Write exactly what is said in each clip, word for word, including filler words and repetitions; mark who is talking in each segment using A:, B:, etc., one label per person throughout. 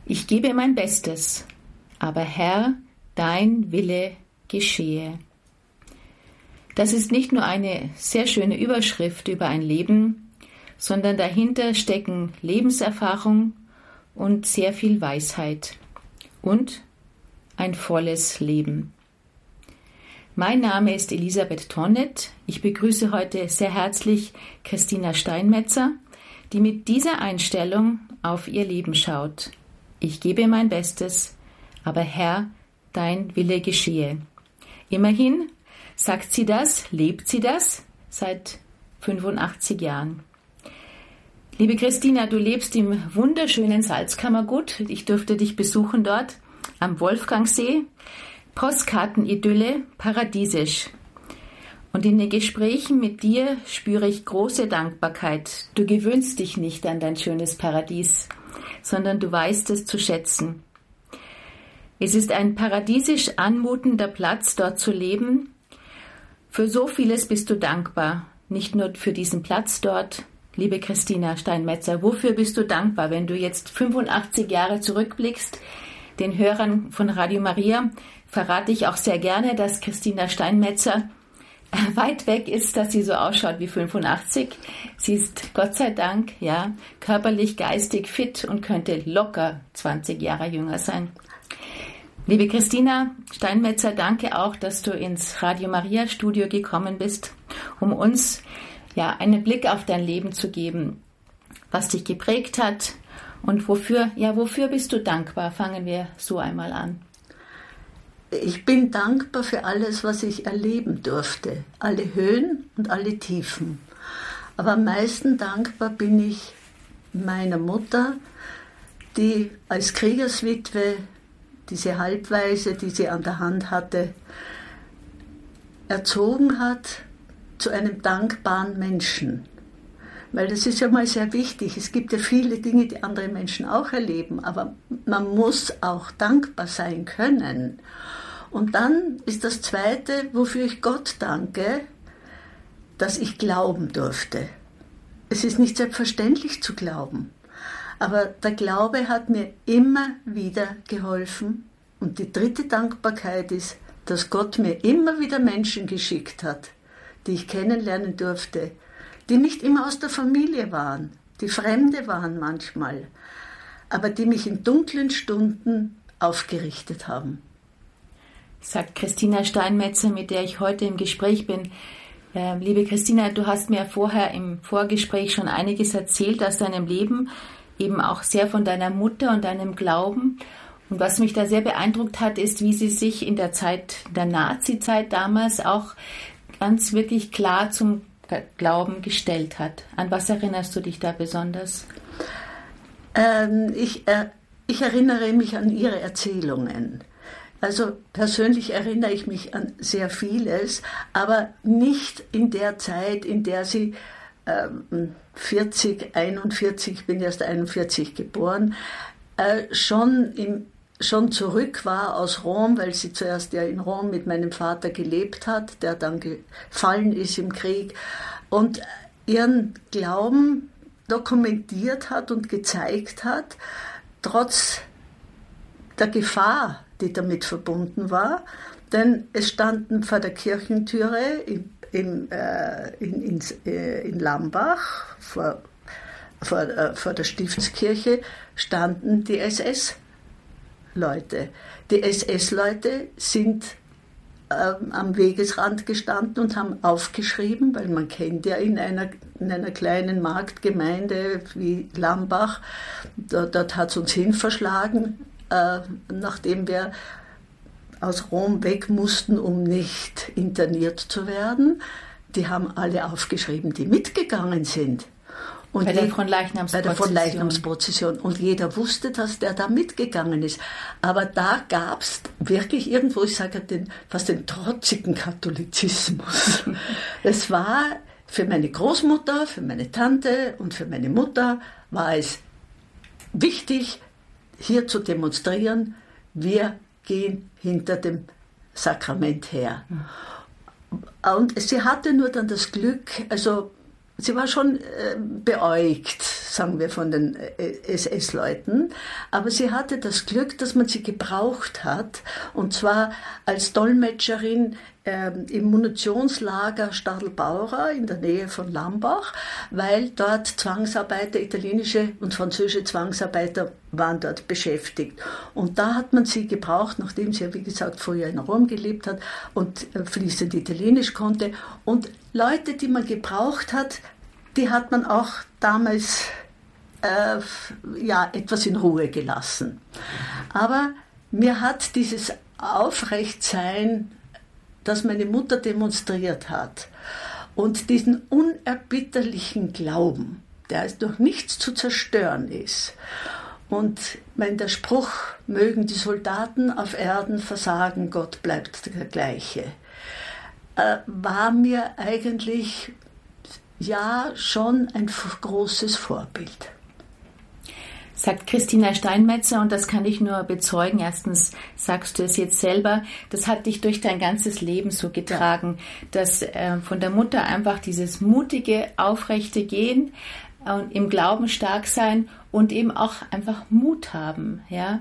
A: Ich gebe mein Bestes, aber Herr, dein Wille geschehe. Das ist nicht nur eine sehr schöne Überschrift über ein Leben, sondern dahinter stecken Lebenserfahrung und sehr viel Weisheit und ein volles Leben. Mein Name ist Elisabeth Tonnet. Ich begrüße heute sehr herzlich Christina Steinmetzer, die mit dieser Einstellung auf ihr Leben schaut. Ich gebe mein Bestes, aber Herr, dein Wille geschehe. Immerhin sagt sie das, lebt sie das seit fünfundachtzig Jahren. Liebe Christina, du lebst im wunderschönen Salzkammergut. Ich durfte dich besuchen dort am Wolfgangsee. Postkartenidylle, paradiesisch. Und in den Gesprächen mit dir spüre ich große Dankbarkeit. Du gewöhnst dich nicht an dein schönes Paradies, sondern du weißt es zu schätzen. Es ist ein paradiesisch anmutender Platz, dort zu leben. Für so vieles bist du dankbar, nicht nur für diesen Platz dort. Liebe Christina Steinmetzer, wofür bist du dankbar, wenn du jetzt fünfundachtzig Jahre zurückblickst? Den Hörern von Radio Maria verrate ich auch sehr gerne, dass Christina Steinmetzer weit weg ist, dass sie so ausschaut wie fünfundachtzig. Sie ist Gott sei Dank ja körperlich, geistig fit und könnte locker zwanzig Jahre jünger sein. Liebe Christina Steinmetzer, danke auch, dass du ins Radio Maria Studio gekommen bist, um uns ja einen Blick auf dein Leben zu geben, was dich geprägt hat und wofür, ja, wofür bist du dankbar? Fangen wir so einmal an.
B: Ich bin dankbar für alles, was ich erleben durfte, alle Höhen und alle Tiefen. Aber am meisten dankbar bin ich meiner Mutter, die als Kriegerswitwe diese Halbwaise, die sie an der Hand hatte, erzogen hat zu einem dankbaren Menschen. Weil das ist ja mal sehr wichtig. Es gibt ja viele Dinge, die andere Menschen auch erleben, aber man muss auch dankbar sein können. Und dann ist das Zweite, wofür ich Gott danke, dass ich glauben durfte. Es ist nicht selbstverständlich zu glauben, aber der Glaube hat mir immer wieder geholfen. Und die dritte Dankbarkeit ist, dass Gott mir immer wieder Menschen geschickt hat, die ich kennenlernen durfte, die nicht immer aus der Familie waren, die Fremde waren manchmal, aber die mich in dunklen Stunden aufgerichtet haben.
A: Sagt Christina Steinmetzer, mit der ich heute im Gespräch bin. Äh, liebe Christina, du hast mir vorher im Vorgespräch schon einiges erzählt aus deinem Leben, eben auch sehr von deiner Mutter und deinem Glauben. Und was mich da sehr beeindruckt hat, ist, wie sie sich in der Zeit, der Nazi-Zeit damals auch ganz wirklich klar zum Glauben gestellt hat. An was erinnerst du dich da besonders?
B: Ähm, ich, äh, ich erinnere mich an ihre Erzählungen. Also persönlich erinnere ich mich an sehr vieles, aber nicht in der Zeit, in der sie ähm, vierzig, einundvierzig, ich bin erst einundvierzig geboren, äh, schon, im, schon zurück war aus Rom, weil sie zuerst ja in Rom mit meinem Vater gelebt hat, der dann gefallen ist im Krieg und ihren Glauben dokumentiert hat und gezeigt hat, trotz der Gefahr, die damit verbunden war, denn es standen vor der Kirchentüre in, in, äh, in, in, äh, in Lambach, vor, vor, äh, vor der Stiftskirche, standen die S S-Leute. Die S S-Leute sind ähm, am Wegesrand gestanden und haben aufgeschrieben, weil man kennt ja in einer, in einer kleinen Marktgemeinde wie Lambach, dort, dort hat es uns hinverschlagen, Äh, nachdem wir aus Rom weg mussten, um nicht interniert zu werden. Die haben alle aufgeschrieben, die mitgegangen sind. Und
A: bei der Fronleichnamsprozession. Bei der
B: Fronleichnamsprozession. Und jeder wusste, dass der da mitgegangen ist. Aber da gab es wirklich irgendwo, ich sage den, fast den trotzigen Katholizismus. Es war für meine Großmutter, für meine Tante und für meine Mutter war es wichtig, hier zu demonstrieren, wir gehen hinter dem Sakrament her. Und sie hatte nur dann das Glück, also sie war schon äh, beäugt, sagen wir, von den S S-Leuten. Aber sie hatte das Glück, dass man sie gebraucht hat, und zwar als Dolmetscherin ähm, im Munitionslager Stadelbauer in der Nähe von Lambach, weil dort Zwangsarbeiter, italienische und französische Zwangsarbeiter waren dort beschäftigt. Und da hat man sie gebraucht, nachdem sie ja, wie gesagt, früher in Rom gelebt hat und äh, fließend Italienisch konnte. Und Leute, die man gebraucht hat, die hat man auch damals äh, ja, etwas in Ruhe gelassen. Aber mir hat dieses Aufrechtsein, das meine Mutter demonstriert hat, und diesen unerbitterlichen Glauben, der durch nichts zu zerstören ist, und mein, der Spruch, mögen die Soldaten auf Erden versagen, Gott bleibt der gleiche, äh, war mir eigentlich ja schon ein großes Vorbild.
A: Sagt Christina Steinmetzer, und das kann ich nur bezeugen. Erstens sagst du es jetzt selber, das hat dich durch dein ganzes Leben so getragen, ja. dass äh, von der Mutter einfach dieses mutige, aufrechte Gehen und im Glauben stark sein und eben auch einfach Mut haben. Ja?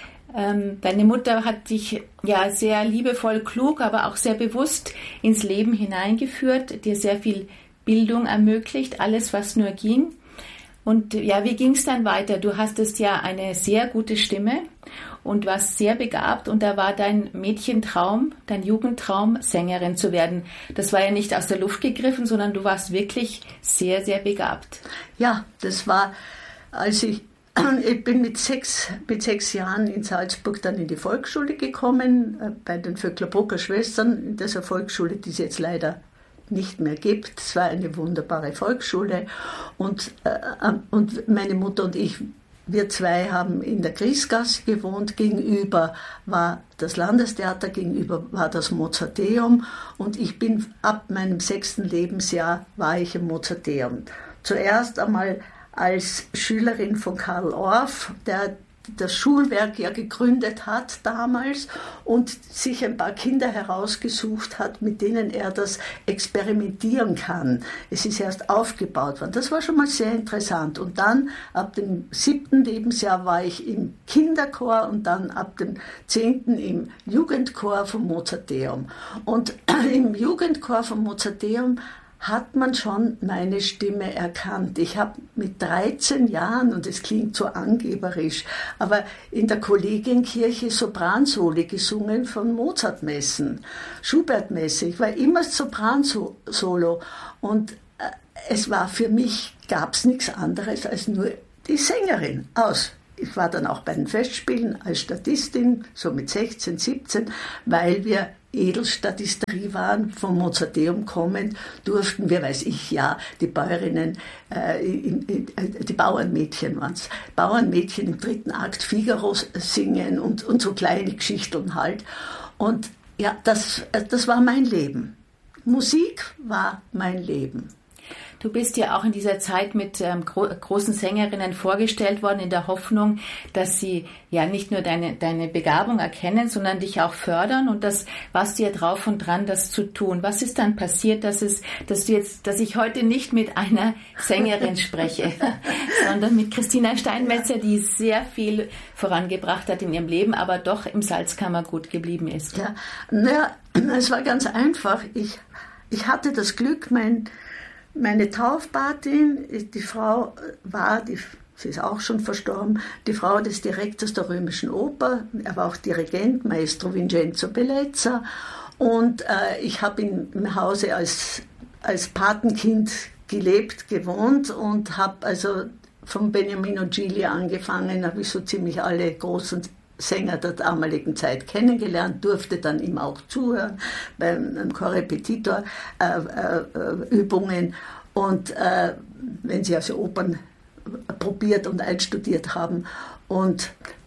A: Ähm, deine Mutter hat dich ja sehr liebevoll, klug, aber auch sehr bewusst ins Leben hineingeführt, dir sehr viel Bildung ermöglicht, alles, was nur ging. Und ja, wie ging es dann weiter? Du hattest ja eine sehr gute Stimme und warst sehr begabt, und da war dein Mädchentraum, dein Jugendtraum, Sängerin zu werden. Das war ja nicht aus der Luft gegriffen, sondern du warst wirklich sehr, sehr begabt.
B: Ja, das war, als ich, ich bin mit sechs, mit sechs Jahren in Salzburg dann in die Volksschule gekommen, bei den Vöckler-Brucker Schwestern, in dieser Volksschule, die es jetzt leider nicht mehr gibt. Es war eine wunderbare Volksschule, und, äh, und meine Mutter und ich, wir zwei haben in der Griesgasse gewohnt. Gegenüber war das Landestheater, gegenüber war das Mozarteum, und ich bin ab meinem sechsten Lebensjahr war ich im Mozarteum. Zuerst einmal als Schülerin von Karl Orff, der das Schulwerk ja gegründet hat damals und sich ein paar Kinder herausgesucht hat, mit denen er das experimentieren kann. Es ist erst aufgebaut worden. Das war schon mal sehr interessant. Und dann ab dem siebten Lebensjahr war ich im Kinderchor und dann ab dem zehnten im Jugendchor vom Mozarteum. Und im Jugendchor vom Mozarteum hat man schon meine Stimme erkannt. Ich habe mit dreizehn Jahren, und es klingt so angeberisch, aber in der Kollegienkirche Sopransoli gesungen von Mozartmessen, Schubertmesse. Ich war immer Sopransolo, und äh, es war für mich, gab es nichts anderes als nur die Sängerin aus. Ich war dann auch bei den Festspielen als Statistin, so mit sechzehn, siebzehn, weil wir Edelstatisterie waren, vom Mozarteum kommend, durften wir, weiß ich ja, die Bäuerinnen, äh, in, in, die Bauernmädchen waren es, Bauernmädchen im dritten Akt Figaro singen und, und so kleine Geschichteln halt. Und ja, das, das war mein Leben. Musik war mein Leben.
A: Du bist ja auch in dieser Zeit mit ähm, gro- großen Sängerinnen vorgestellt worden, in der Hoffnung, dass sie ja nicht nur deine, deine Begabung erkennen, sondern dich auch fördern. Und das warst du ja drauf und dran, das zu tun. Was ist dann passiert, dass es, dass du jetzt, dass ich heute nicht mit einer Sängerin spreche, sondern mit Christina Steinmetzer, die sehr viel vorangebracht hat in ihrem Leben, aber doch im Salzkammergut geblieben ist?
B: Ja, naja, es war ganz einfach. Ich, ich hatte das Glück, mein Meine Taufpatin, die Frau war, die, sie ist auch schon verstorben, die Frau des Direktors der Römischen Oper, er war auch Dirigent, Maestro Vincenzo Bellezza, und äh, ich habe im Hause als, als Patenkind gelebt, gewohnt, und habe also von Beniamino Gigli angefangen, habe ich so ziemlich alle großen Sänger der damaligen Zeit kennengelernt, durfte dann ihm auch zuhören beim Korrepetitor äh, äh, Übungen, und äh, wenn sie also Opern probiert und einstudiert haben, und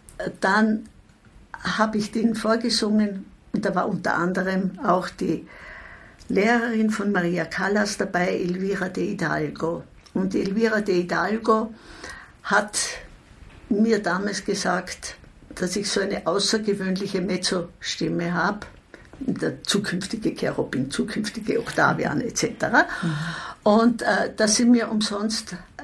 B: dann habe ich denen vorgesungen, und da war unter anderem auch die Lehrerin von Maria Callas dabei, Elvira de Hidalgo, und Elvira de Hidalgo hat mir damals gesagt, dass ich so eine außergewöhnliche Mezzo-Stimme habe, der zukünftige Cherubin, zukünftige Octavian et cetera. Mhm. Und äh, dass sie mir umsonst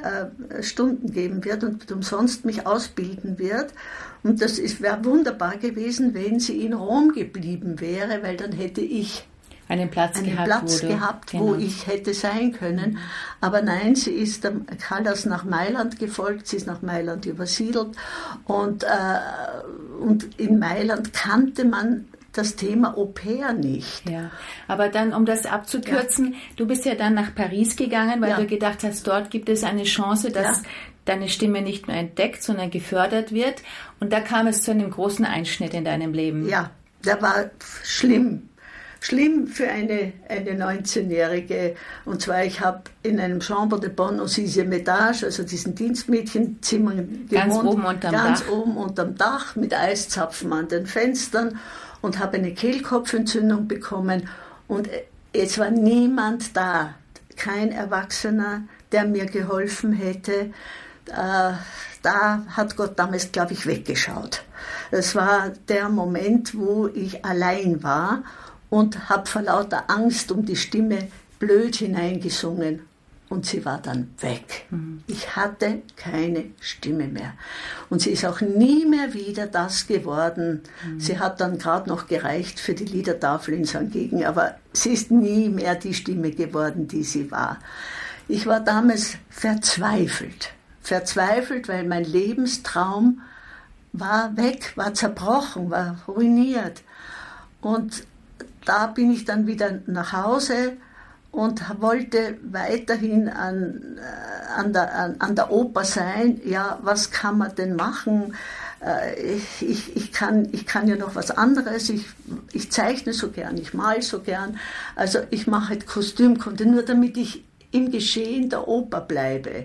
B: äh, Stunden geben wird und umsonst mich ausbilden wird. Und das wäre wunderbar gewesen, wenn sie in Rom geblieben wäre, weil dann hätte ich
A: einen Platz
B: einen
A: gehabt,
B: Platz
A: wo,
B: gehabt,
A: genau.
B: wo ich hätte sein können. Aber nein, sie ist dem Callas nach Mailand gefolgt, sie ist nach Mailand übersiedelt. Und, äh, und in Mailand kannte man das Thema Au-pair nicht.
A: Ja, aber dann, um das abzukürzen, ja. du bist ja dann nach Paris gegangen, weil ja. du gedacht hast, dort gibt es eine Chance, dass ja. deine Stimme nicht nur entdeckt, sondern gefördert wird. Und da kam es zu einem großen Einschnitt in deinem Leben.
B: Ja, der war schlimm. Schlimm für eine, eine neunzehnjährige. Und zwar, ich habe in einem Chambre de bonne au sixième étage, also diesen Dienstmädchenzimmer gewohnt.
A: Ganz oben unterm
B: ganz
A: Dach.
B: Ganz oben unterm Dach mit Eiszapfen an den Fenstern und habe eine Kehlkopfentzündung bekommen. Und es war niemand da, kein Erwachsener, der mir geholfen hätte. Äh, da hat Gott damals, glaube ich, weggeschaut. Es war der Moment, wo ich allein war und habe vor lauter Angst um die Stimme blöd hineingesungen. Und sie war dann weg. Mhm. Ich hatte keine Stimme mehr. Und sie ist auch nie mehr wieder das geworden. Mhm. Sie hat dann gerade noch gereicht für die Liedertafel in Sankt Gegen, aber sie ist nie mehr die Stimme geworden, die sie war. Ich war damals verzweifelt. Verzweifelt, weil mein Lebenstraum war weg, war zerbrochen, war ruiniert. Und da bin ich dann wieder nach Hause und wollte weiterhin an, an, der, an, an der Oper sein. Ja, was kann man denn machen? Ich, ich, kann, ich kann ja noch was anderes. Ich, ich zeichne so gern, ich male so gern. Also ich mache halt Kostümkunde, nur damit ich im Geschehen der Oper bleibe.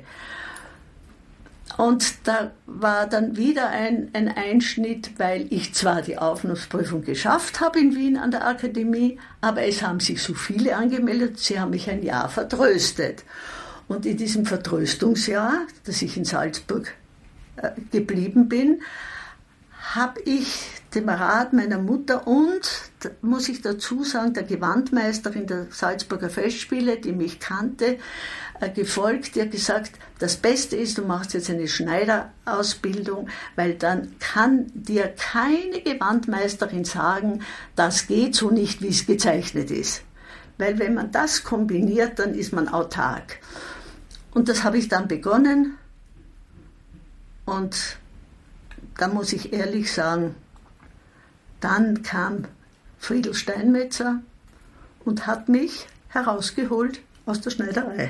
B: Und da war dann wieder ein, ein Einschnitt, weil ich zwar die Aufnahmeprüfung geschafft habe in Wien an der Akademie, aber es haben sich so viele angemeldet, sie haben mich ein Jahr vertröstet. Und in diesem Vertröstungsjahr, dass ich in Salzburg äh, geblieben bin, habe ich dem Rat meiner Mutter und, da muss ich dazu sagen, der Gewandmeisterin der Salzburger Festspiele, die mich kannte, äh, gefolgt, die hat gesagt, das Beste ist, du machst jetzt eine Schneiderausbildung, weil dann kann dir keine Gewandmeisterin sagen, das geht so nicht, wie es gezeichnet ist. Weil wenn man das kombiniert, dann ist man autark. Und das habe ich dann begonnen und da muss ich ehrlich sagen, dann kam Friedel Steinmetzer und hat mich herausgeholt aus der Schneiderei.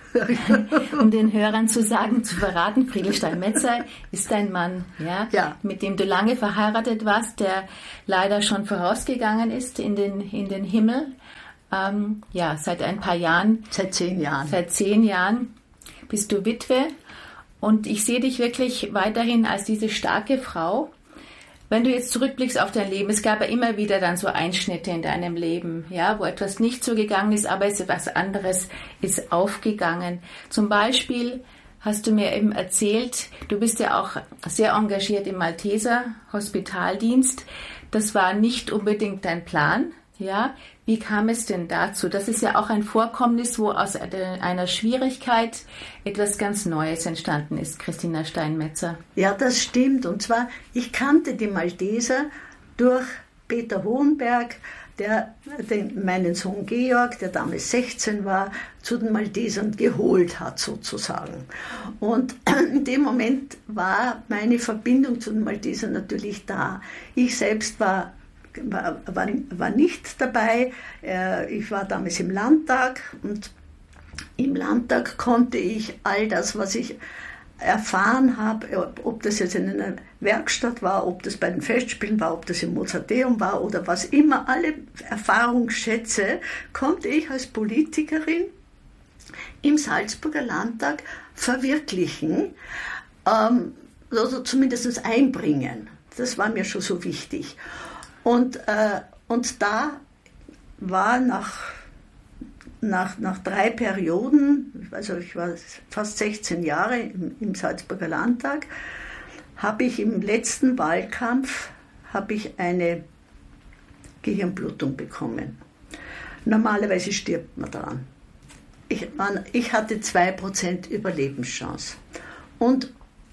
A: Um den Hörern zu sagen, zu verraten, Friedel Steinmetzer ist dein Mann, ja,
B: ja,
A: mit dem du lange verheiratet warst, der leider schon vorausgegangen ist in den, in den Himmel. Ähm, ja, seit ein paar Jahren.
B: Seit zehn Jahren.
A: Seit zehn Jahren bist du Witwe. Und ich sehe dich wirklich weiterhin als diese starke Frau. Wenn du jetzt zurückblickst auf dein Leben, es gab ja immer wieder dann so Einschnitte in deinem Leben, ja, wo etwas nicht so gegangen ist, aber etwas anderes ist aufgegangen. Zum Beispiel hast du mir eben erzählt, du bist ja auch sehr engagiert im Malteser Hospitaldienst. Das war nicht unbedingt dein Plan, ja. Wie kam es denn dazu? Das ist ja auch ein Vorkommnis, wo aus einer Schwierigkeit etwas ganz Neues entstanden ist, Christina Steinmetzer.
B: Ja, das stimmt. Und zwar, ich kannte die Malteser durch Peter Hohenberg, der den, meinen Sohn Georg, der damals sechzehn war, zu den Maltesern geholt hat sozusagen. Und in dem Moment war meine Verbindung zu den Maltesern natürlich da. Ich selbst war War, war, war nicht dabei. Ich war damals im Landtag und im Landtag konnte ich all das, was ich erfahren habe, ob das jetzt in einer Werkstatt war, ob das bei den Festspielen war, ob das im Mozarteum war oder was immer, alle Erfahrungsschätze konnte ich als Politikerin im Salzburger Landtag verwirklichen, ähm, also zumindest einbringen. Das war mir schon so wichtig. Und, äh, und da war nach, nach, nach drei Perioden, also ich war fast sechzehn Jahre im, im Salzburger Landtag, habe ich im letzten Wahlkampf habe ich eine Gehirnblutung bekommen. Normalerweise stirbt man daran. ich, ich hatte zwei Prozent Überlebenschance. Und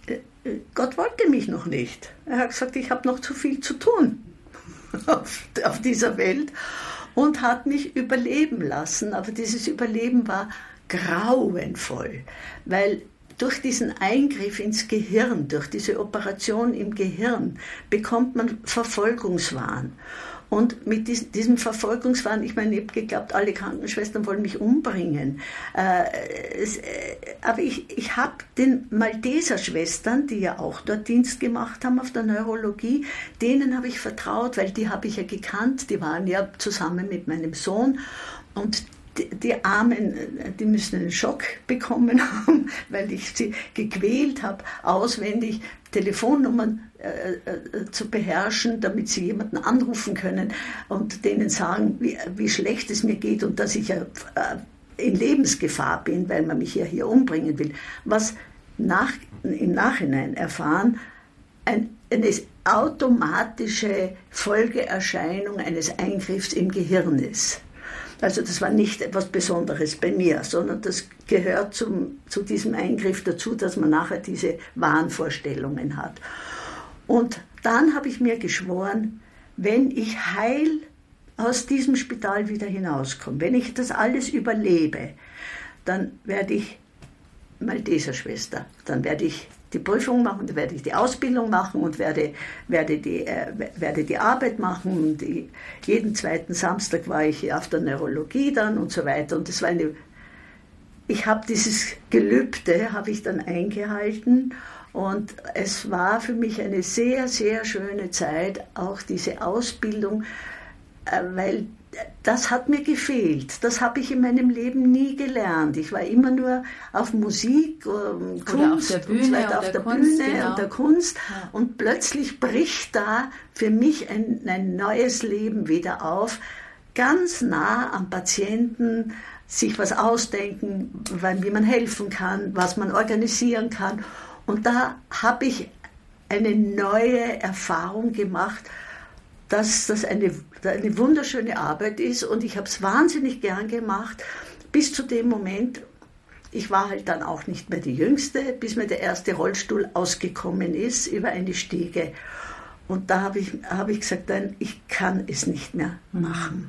B: Gott wollte mich noch nicht. Er hat gesagt, ich habe noch zu viel zu tun auf, auf dieser Welt und hat mich überleben lassen. Aber dieses Überleben war grauenvoll, weil durch diesen Eingriff ins Gehirn, durch diese Operation im Gehirn, bekommt man Verfolgungswahn. Und mit diesem Verfolgungswahn, ich meine, ich habe geglaubt, alle Krankenschwestern wollen mich umbringen. Äh, es, äh, aber ich, ich habe den Malteser-Schwestern, die ja auch dort Dienst gemacht haben auf der Neurologie, denen habe ich vertraut, weil die habe ich ja gekannt, die waren ja zusammen mit meinem Sohn. Und die, die Armen, die müssen einen Schock bekommen haben, weil ich sie gequält habe, auswendig Telefonnummern äh, äh, zu beherrschen, damit sie jemanden anrufen können und denen sagen, wie, wie schlecht es mir geht und dass ich ja äh, in Lebensgefahr bin, weil man mich ja hier umbringen will. Was nach, im Nachhinein erfahren, ein, eine automatische Folgeerscheinung eines Eingriffs im Gehirn ist. Also das war nicht etwas Besonderes bei mir, sondern das gehört zum, zu diesem Eingriff dazu, dass man nachher diese Wahnvorstellungen hat. Und dann habe ich mir geschworen, wenn ich heil aus diesem Spital wieder hinauskomme, wenn ich das alles überlebe, dann werde ich Malteserschwester, dann werde ich die Prüfung machen, dann werde ich die Ausbildung machen und werde, werde, die, äh, werde die Arbeit machen. Die, jeden zweiten Samstag war ich auf der Neurologie dann und so weiter. Und das war eine, ich habe dieses Gelübde, habe ich dann eingehalten und es war für mich eine sehr, sehr schöne Zeit, auch diese Ausbildung, äh, weil das hat mir gefehlt. Das habe ich in meinem Leben nie gelernt. Ich war immer nur auf Musik, Kunst
A: oder auf der Bühne,
B: und so weiter, auf der
A: Kunst,
B: Bühne
A: genau.
B: und der Kunst.
A: Ja.
B: Und plötzlich bricht da für mich ein, ein neues Leben wieder auf, ganz nah am Patienten, sich was ausdenken, wie man helfen kann, was man organisieren kann. Und da habe ich eine neue Erfahrung gemacht, dass das eine, eine wunderschöne Arbeit ist und ich habe es wahnsinnig gern gemacht, bis zu dem Moment, ich war halt dann auch nicht mehr die Jüngste, bis mir der erste Rollstuhl ausgekommen ist über eine Stiege. Und da habe ich, hab ich gesagt, nein, ich kann es nicht mehr machen.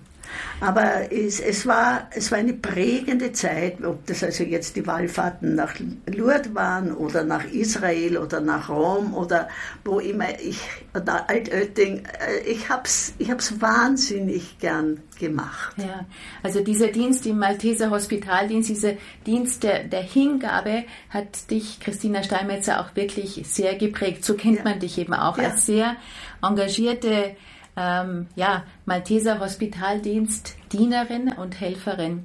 B: Aber es, es, war, es war eine prägende Zeit, ob das also jetzt die Wallfahrten nach Lourdes waren oder nach Israel oder nach Rom oder wo immer ich, oder Altötting, ich habe es ich hab's wahnsinnig gern gemacht.
A: Ja, also dieser Dienst im Malteser Hospitaldienst, dieser Dienst der, der Hingabe hat dich, Christina Steinmetzer, auch wirklich sehr geprägt. So kennt ja. man dich eben auch ja. als sehr engagierte Ähm, ja, Malteser Hospitaldienst, Dienerin und Helferin.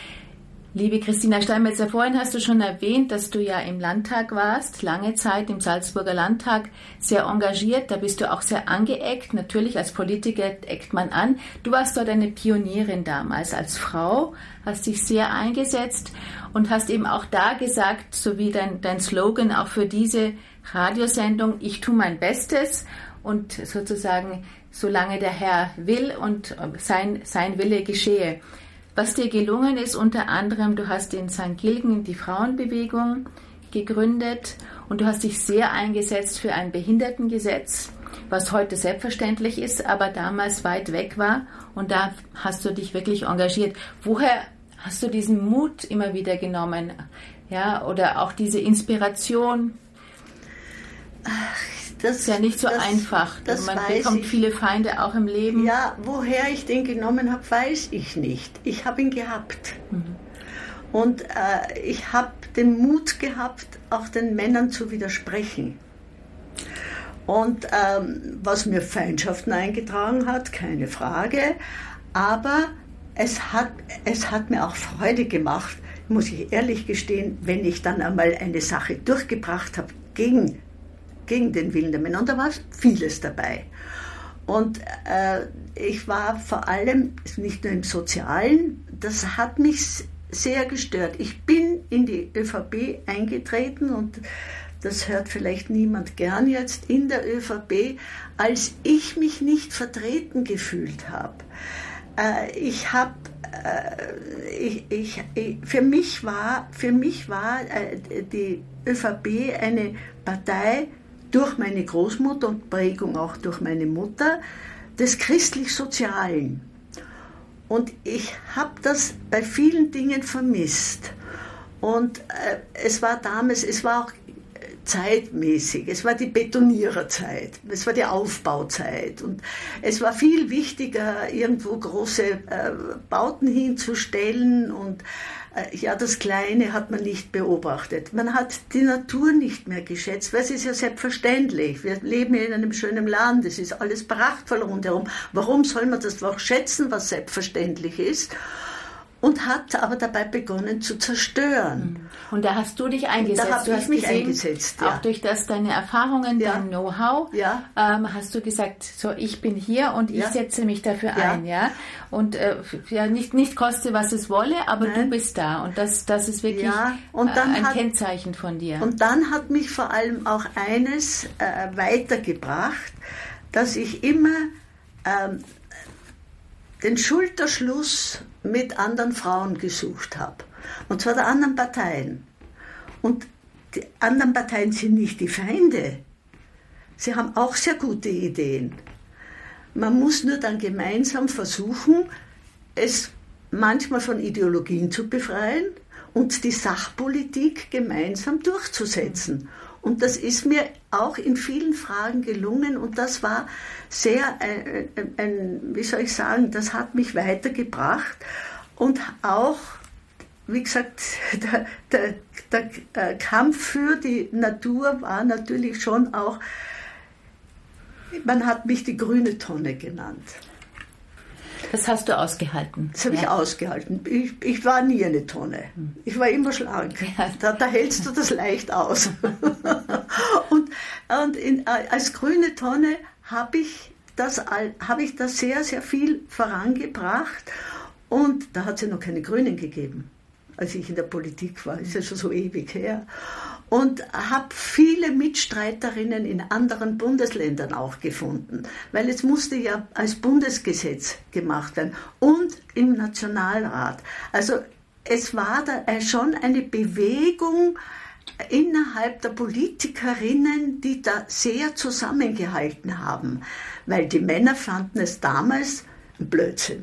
A: Liebe Christina Steinmetzer, vorhin hast du schon erwähnt, dass du ja im Landtag warst, lange Zeit im Salzburger Landtag, sehr engagiert, da bist du auch sehr angeeckt, natürlich als Politiker eckt man an. Du warst dort eine Pionierin damals als Frau, hast dich sehr eingesetzt und hast eben auch da gesagt, so wie dein, dein Slogan auch für diese Radiosendung, ich tue mein Bestes und sozusagen solange der Herr will und sein, sein Wille geschehe. Was dir gelungen ist, unter anderem, du hast in Sankt Gilgen die Frauenbewegung gegründet und du hast dich sehr eingesetzt für ein Behindertengesetz, was heute selbstverständlich ist, aber damals weit weg war und da hast du dich wirklich engagiert. Woher hast du diesen Mut immer wieder genommen? Ja, oder auch diese Inspiration?
B: Ach, Das
A: ist ja nicht so
B: das,
A: einfach.
B: Das
A: Man bekommt
B: ich.
A: viele Feinde auch im Leben.
B: Ja, woher ich den genommen habe, weiß ich nicht. Ich habe ihn gehabt. Mhm. Und äh, ich habe den Mut gehabt, auch den Männern zu widersprechen. Und ähm, was mir Feindschaften eingetragen hat, keine Frage. Aber es hat, es hat mir auch Freude gemacht, muss ich ehrlich gestehen, wenn ich dann einmal eine Sache durchgebracht habe gegen gegen den Willen der Männer. Und da war vieles dabei. Und äh, ich war vor allem, nicht nur im Sozialen, das hat mich sehr gestört. Ich bin in die ÖVP eingetreten und das hört vielleicht niemand gern jetzt, in der ÖVP, als ich mich nicht vertreten gefühlt habe. äh, ich habe, äh, ich, ich, ich, für mich war, für mich war äh, die ÖVP eine Partei durch meine Großmutter und Prägung auch durch meine Mutter des christlich-sozialen. Und ich habe das bei vielen Dingen vermisst. Und äh, es war damals, es war auch zeitmäßig, es war die Betoniererzeit, es war die Aufbauzeit und es war viel wichtiger, irgendwo große äh, Bauten hinzustellen und äh, ja, das Kleine hat man nicht beobachtet. Man hat die Natur nicht mehr geschätzt, weil es ist ja selbstverständlich. Wir leben in einem schönen Land, es ist alles prachtvoll rundherum. Warum soll man das auch schätzen, was selbstverständlich ist? Und hat aber dabei begonnen zu zerstören.
A: Und da hast du dich eingesetzt.
B: Da habe ich mich gesehen, eingesetzt, ja.
A: Auch durch das, deine Erfahrungen,
B: ja.
A: dein Know-how,
B: ja.
A: ähm, hast du gesagt, so ich bin hier und ich
B: ja.
A: setze mich dafür
B: ja.
A: ein. Ja? Und äh, ja, nicht, nicht koste, was es wolle, aber
B: Nein.
A: du bist da. Und das, das ist wirklich
B: ja. und dann
A: äh, ein
B: hat,
A: Kennzeichen von dir.
B: Und dann hat mich vor allem auch eines äh, weitergebracht, dass ich immer ähm, den Schulterschluss mit anderen Frauen gesucht habe. Und zwar der anderen Parteien. Und die anderen Parteien sind nicht die Feinde. Sie haben auch sehr gute Ideen. Man muss nur dann gemeinsam versuchen, es manchmal von Ideologien zu befreien und die Sachpolitik gemeinsam durchzusetzen. Und das ist mir auch in vielen Fragen gelungen und das war sehr, ein, ein, ein, wie soll ich sagen, das hat mich weitergebracht und auch, wie gesagt, der, der, der Kampf für die Natur war natürlich schon auch, man hat mich die grüne Tonne genannt.
A: Das hast du ausgehalten.
B: Das habe
A: ja.
B: ich ausgehalten. Ich, ich war nie eine Tonne. Ich war immer schlank.
A: Ja.
B: Da, da hältst du das leicht aus. und und in, als grüne Tonne habe ich, das, hab ich das sehr, sehr viel vorangebracht. Und da hat es ja noch keine Grünen gegeben, als ich in der Politik war. Das ist ja schon so ewig her. Und habe viele Mitstreiterinnen in anderen Bundesländern auch gefunden, weil es musste ja als Bundesgesetz gemacht werden und im Nationalrat. Also es war da schon eine Bewegung innerhalb der Politikerinnen, die da sehr zusammengehalten haben, weil die Männer fanden es damals ein Blödsinn.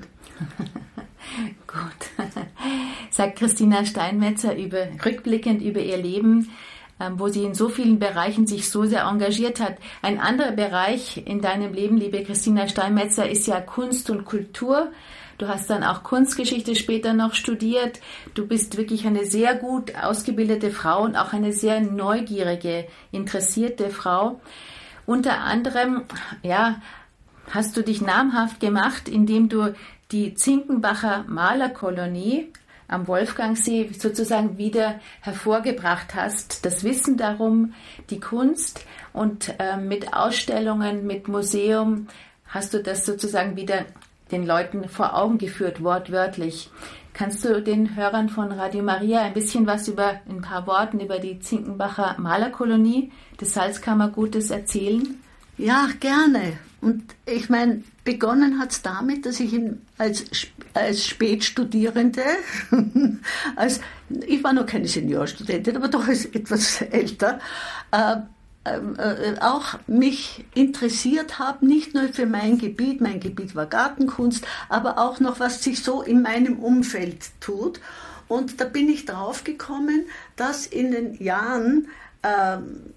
A: Gut, sagt Christina Steinmetzer über, rückblickend über ihr Leben, ähm, wo sie in so vielen Bereichen sich so sehr engagiert hat. Ein anderer Bereich in deinem Leben, liebe Christina Steinmetzer, ist ja Kunst und Kultur. Du hast dann auch Kunstgeschichte später noch studiert. Du bist wirklich eine sehr gut ausgebildete Frau und auch eine sehr neugierige, interessierte Frau. Unter anderem, ja, hast du dich namhaft gemacht, indem du die Zinkenbacher Malerkolonie am Wolfgangsee sozusagen wieder hervorgebracht hast. Das Wissen darum, die Kunst und äh, mit Ausstellungen, mit Museum hast du das sozusagen wieder den Leuten vor Augen geführt, wortwörtlich. Kannst du den Hörern von Radio Maria ein bisschen was über, in ein paar Worten über die Zinkenbacher Malerkolonie des Salzkammergutes erzählen?
B: Ja, gerne. Und ich meine, begonnen hat es damit, dass ich in, als, als Spätstudierende, als, ich war noch keine Seniorstudentin, aber doch als etwas älter, äh, äh, auch mich interessiert habe, nicht nur für mein Gebiet, mein Gebiet war Gartenkunst, aber auch noch, was sich so in meinem Umfeld tut. Und da bin ich drauf gekommen, dass in den Jahren äh,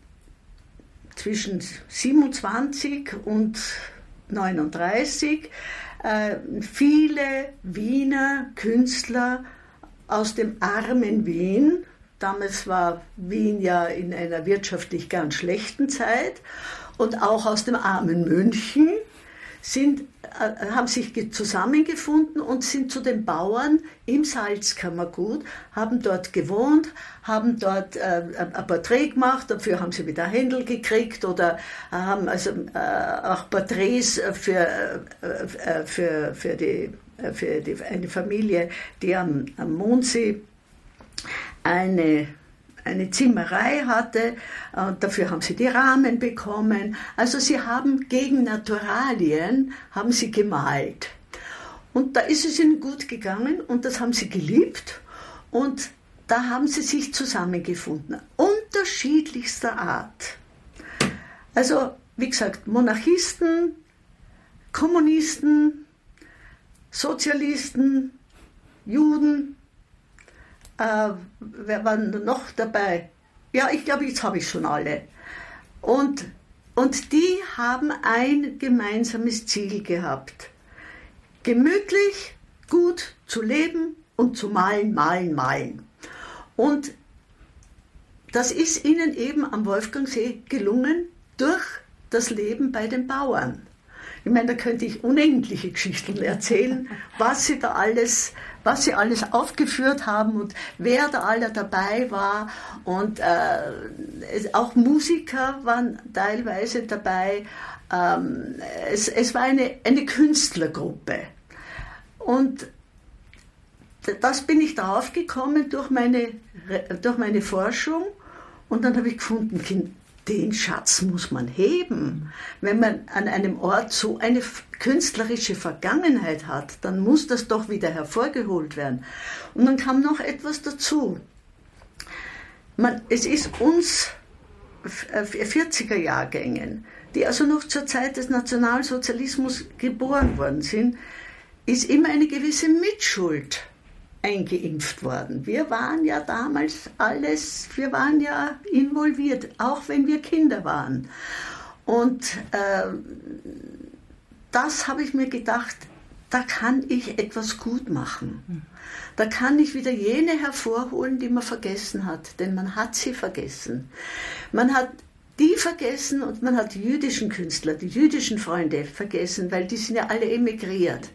B: zwischen siebenundzwanzig und neununddreißig äh, viele Wiener Künstler aus dem armen Wien, damals war Wien ja in einer wirtschaftlich ganz schlechten Zeit, und auch aus dem armen München, sind, äh, haben sich zusammengefunden und sind zu den Bauern im Salzkammergut, haben dort gewohnt, haben dort äh, ein Porträt gemacht, dafür haben sie wieder Händel gekriegt oder haben also äh, auch Porträts für, äh, für, für, die, für die, eine Familie, die am, am Mondsee eine eine Zimmerei hatte, und dafür haben sie die Rahmen bekommen. Also sie haben gegen Naturalien haben sie gemalt. Und da ist es ihnen gut gegangen und das haben sie geliebt und da haben sie sich zusammengefunden, unterschiedlichster Art. Also, wie gesagt, Monarchisten, Kommunisten, Sozialisten, Juden, äh, wer war noch dabei? Ja, ich glaube, jetzt habe ich schon alle. Und, und die haben ein gemeinsames Ziel gehabt. Gemütlich, gut zu leben und zu malen, malen, malen. Und das ist ihnen eben am Wolfgangsee gelungen durch das Leben bei den Bauern. Ich meine, da könnte ich unendliche Geschichten erzählen, was sie da alles, was sie alles aufgeführt haben und wer da alle dabei war. Und äh, auch Musiker waren teilweise dabei. Ähm, es, es war eine, eine Künstlergruppe. Und das bin ich darauf gekommen durch meine, durch meine Forschung. Und dann habe ich gefunden, den Schatz muss man heben. Wenn man an einem Ort so eine künstlerische Vergangenheit hat, dann muss das doch wieder hervorgeholt werden. Und dann kam noch etwas dazu. Man, es ist uns vierziger Jahrgängen, die also noch zur Zeit des Nationalsozialismus geboren worden sind, ist immer eine gewisse Mitschuld eingeimpft worden. Wir waren ja damals alles, wir waren ja involviert, auch wenn wir Kinder waren. Und äh, das habe ich mir gedacht, da kann ich etwas gut machen. Da kann ich wieder jene hervorholen, die man vergessen hat, denn man hat sie vergessen. Man hat die vergessen und man hat die jüdischen Künstler, die jüdischen Freunde vergessen, weil die sind ja alle emigriert.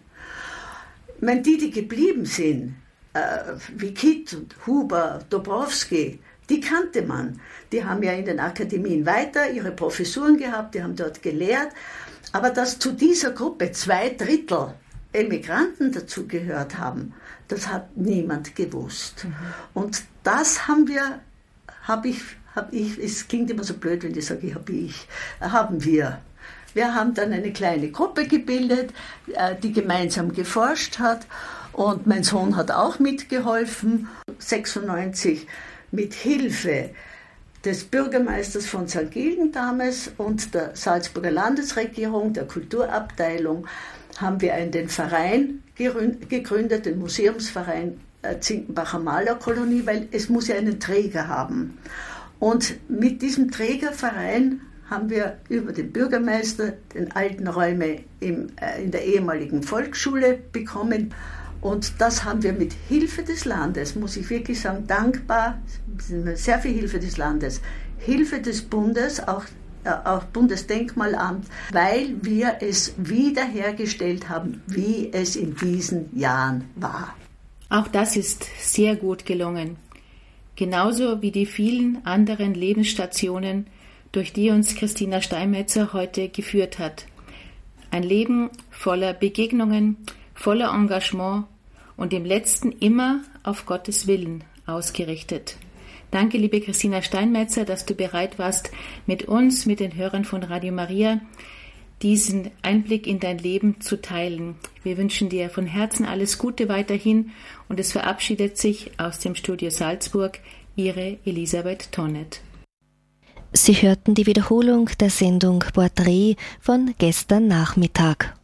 B: Ich meine, die, die geblieben sind, äh, wie Kitt und Huber, Dobrowski, die kannte man. Die haben ja in den Akademien weiter ihre Professuren gehabt, die haben dort gelehrt. Aber dass zu dieser Gruppe zwei Drittel Emigranten dazugehört haben, das hat niemand gewusst. Mhm. Und das haben wir, habe ich, hab ich, es klingt immer so blöd, wenn ich sage, ich habe ich, haben wir. Wir haben dann eine kleine Gruppe gebildet, die gemeinsam geforscht hat und mein Sohn hat auch mitgeholfen. sechsundneunzig mit Hilfe des Bürgermeisters von Sankt Gilgen damals und der Salzburger Landesregierung, der Kulturabteilung, haben wir einen den Verein gegründet, den Museumsverein Zinkenbacher Malerkolonie, weil es muss ja einen Träger haben. Und mit diesem Trägerverein haben wir über den Bürgermeister den alten Räume im, äh, in der ehemaligen Volksschule bekommen. Und das haben wir mit Hilfe des Landes, muss ich wirklich sagen, dankbar, sehr viel Hilfe des Landes, Hilfe des Bundes, auch, äh, auch Bundesdenkmalamt, weil wir es wiederhergestellt haben, wie es in diesen Jahren war.
A: Auch das ist sehr gut gelungen. Genauso wie die vielen anderen Lebensstationen, durch die uns Christina Steinmetzer heute geführt hat. Ein Leben voller Begegnungen, voller Engagement und im Letzten immer auf Gottes Willen ausgerichtet. Danke, liebe Christina Steinmetzer, dass du bereit warst, mit uns, mit den Hörern von Radio Maria, diesen Einblick in dein Leben zu teilen. Wir wünschen dir von Herzen alles Gute weiterhin und es verabschiedet sich aus dem Studio Salzburg Ihre Elisabeth Tonnet.
C: Sie hörten die Wiederholung der Sendung Porträt von gestern Nachmittag.